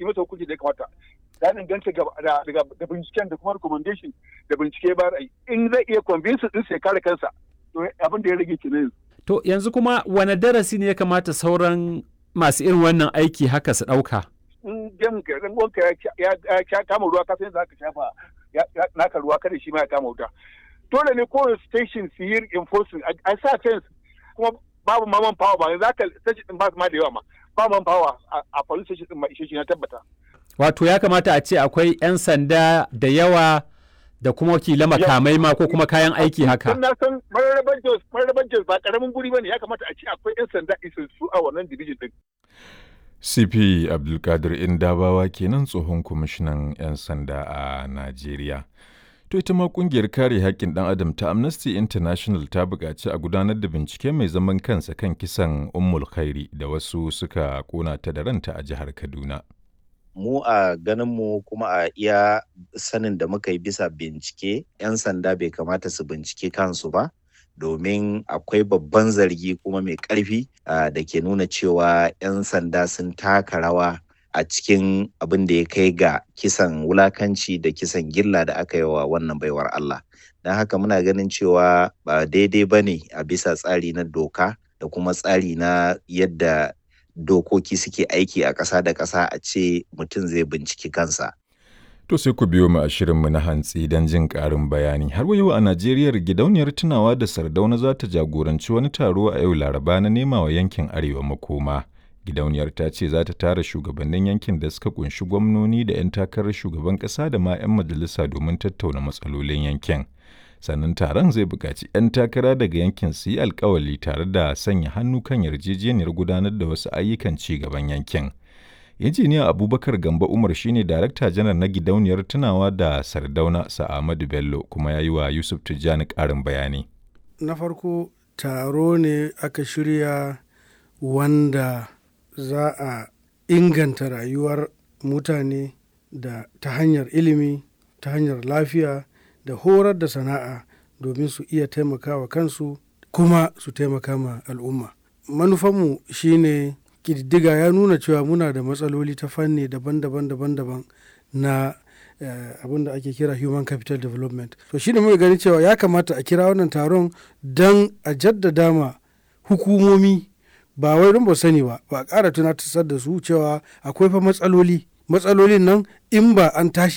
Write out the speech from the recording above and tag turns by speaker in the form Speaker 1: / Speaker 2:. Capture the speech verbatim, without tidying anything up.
Speaker 1: yi masa hukunci da ya kamata. Ya danganta da binciken da kuma recommendation da bincike ba ra'ayi. In zai iya convince din sai kare kansa, to abin da ya rage kenan yanzu.
Speaker 2: To yanzu kuma wane darasi ne ya kamata sauran masu irin wannan aiki haka su ɗauka?
Speaker 1: In gem ka dan gonka ya kama ruwa ka san za ka shafa naka ruwa kada shi ma ya kama wuta. Dole ne kowane station su yi enforcing a sa fence kuma babu ma man power ba za ka station din ba ma da yawa ma ba man power a police station din ma ishe shi na tabbata.
Speaker 2: Wato ya kamata a ce akwai 'yan sanda da yawa da kuma wakila makamai ma ko kuma kayan aiki haka.
Speaker 1: Na san mararaban Jos mararaban Jos ba karamin guri bane, ya kamata a ce akwai 'yan sanda isassu a wannan division din.
Speaker 3: C P Abdulkadir Indabawa kenan tsohon kwamishinan 'yan sanda a Najeriya. To ita ma kungiyar kare haƙƙin ɗan adam ta Amnesty International ta buƙaci a gudanar da bincike mai zaman kansa kan kisan Ummul Khairi da wasu suka ƙona ta da ranta a jihar Kaduna.
Speaker 4: Mu a ganinmu kuma a iya sanin da muka yi bisa bincike, 'yan sanda bai kamata su bincike kansu ba, domin akwai babban zargi kuma mai ƙarfi da ke nuna cewa 'yan sanda sun taka rawa a cikin abin da ya kai ga kisan wulakanci da kisan gilla da aka yi wa wannan baiwar Allah. Don haka muna ganin cewa ba daidai ba ne a bisa tsari na doka da kuma tsari na yadda dokoki suke aiki a ƙasa da ƙasa a ce mutum zai binciki kansa.
Speaker 3: To sai ku biyo mu a shirinmu na hantsi don jin ƙarin bayani. Har yau a Najeriya gidauniyar tunawa da Sardauna za ta jagoranci wani taro a yau Laraba na nema wa yankin Arewa makoma. Gidauniyar ta ce za ta tara shugabannin yankin da suka kunshi gwamnoni da 'yan takarar shugaban ƙasa da ma 'yan majalisa domin tattauna matsalolin yankin. Sannan taron zai buƙaci 'yan takara daga yankin su yi alkawali tare da sanya hannu kan yarjejeniyar gudanar da wasu ayyukan ci gaban yankin. Injiniya Abubakar Gamba Umar shine Darakta Janar na Gidauniyar Tunawa da Sardauna Sa'amadu Bello kuma ya yi wa Yusuf Tijjani ƙarin bayani.
Speaker 5: Na farko taro ne aka shirya wanda za a inganta rayuwar mutane da ta hanyar ilimi, ta hanyar lafiya da horar da sana'a domin su iya taimakawa kansu kuma su taimaka ma al'umma. Manufanmu shine ƙididdiga ya nuna cewa muna da matsaloli ta fanni daban-daban daban-daban na uh, abin da ake kira human capital development. To shi ne muka gani cewa ya kamata a kira wannan taron don a jaddada ma hukumomi ba wai don ba sani ba ba a ƙara tunatar da su cewa akwai fa matsaloli matsalolin nan in ba an tashi